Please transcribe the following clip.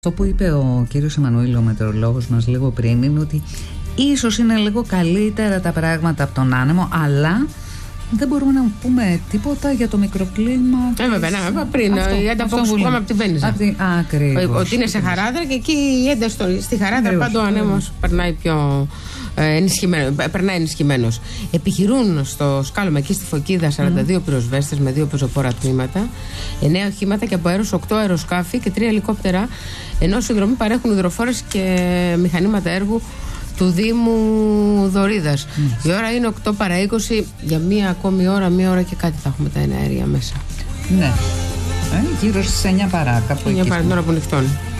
Το που είπε ο κύριος Εμμανουήλ, ο μετεωρολόγος μας λίγο πριν, είναι ότι ίσως είναι λίγο καλύτερα τα πράγματα από τον άνεμο, αλλά δεν μπορούμε να πούμε τίποτα για το μικροκλίμα. Βέβαια, πριν η ανταπόκριση που είχαμε από τη Βένιζα. Ακριβώς. Ότι είναι σε Χαράδρα και εκεί η ένταση στη Χαράδρα πάντα ο ανέμος περνάει πιο ενισχυμένος. Επιχειρούν στο σκάλωμα εκεί στη Φωκίδα 42 πυροσβέστες με 2 πεζοπόρα τμήματα, 9 οχήματα και από αέρος 8 αεροσκάφη και 3 ελικόπτερα, ενώ συνδρομή παρέχουν υδροφόρες και μηχανήματα έργου του Δήμου Δωρίδας. Η ώρα είναι 8 παρά 20. Για μία ακόμη ώρα, μία ώρα και κάτι θα έχουμε τα εναέρια μέσα. Ναι. Γύρω στις 9 παρά, κάπου εκεί. 9 παρά την ώρα που νυχτώνει.